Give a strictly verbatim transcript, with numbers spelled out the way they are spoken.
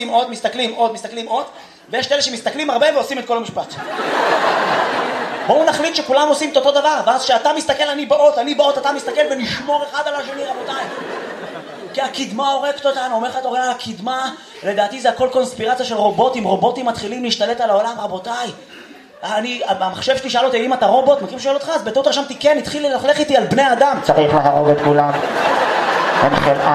עוד, מסתכלים עוד, מסתכלים עוד, ויש אלה שמסתכלים הרבה ועושים את כל המשפט. בואו נחליט שכולם עושים את אותו דבר, ואז שאתה מסתכל אני באות, אני באות, אתה מסתכל ונשמור אחד על השני, רבותיי. כי הקדמה הורקת אותנו, אומר לך אתה רואה, הקדמה, לדעתי זה הכל קונספירציה של רובוטים, רובוטים מתחילים להשתלט על העולם, רבותיי. אני, המחשב שלי שאל אותי, אם אתה רובוט, מכיר שואל אותך, אז בטעות רשמתי כן, התחיל ללכלך איתי על בני אדם. צריך להרוג את כולם.